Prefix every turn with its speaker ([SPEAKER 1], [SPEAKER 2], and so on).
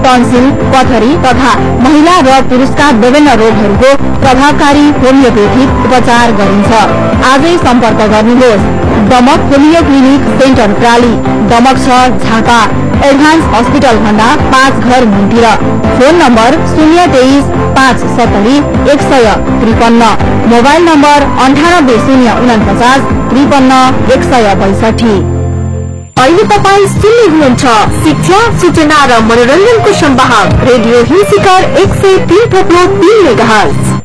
[SPEAKER 1] Tonsil, पथरी तथा महिला र पुरुषका विभिन्न रोगहरूको प्रभावकारी होमियोपेथिक उपचार गरिन्छ। आजै सम्पर्क गर्नुहोस्। Damak homeo clinic centre प्राली, Damak 6 Jhapa, advance hospital भन्दा 5 घर मुन्तिर। Phone number 023 570 153, mobile number 980949 53 162। अहिले तपाईँ सुन्दै हुनुहुन्छ शिक्षा, सूचना र मनोरञ्जनको सम्वाहक रेडियो हिल शिखर 103.3 मेगाहर्ज।